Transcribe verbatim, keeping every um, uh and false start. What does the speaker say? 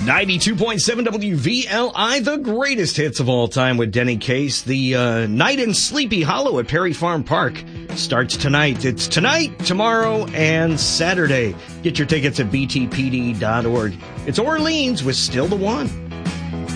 ninety-two point seven W V L I, the greatest hits of all time with Denny Case. The uh, night in Sleepy Hollow at Perry Farm Park starts tonight. It's tonight, tomorrow, and Saturday. Get your tickets at b t p d dot org. It's Orleans with Still the One.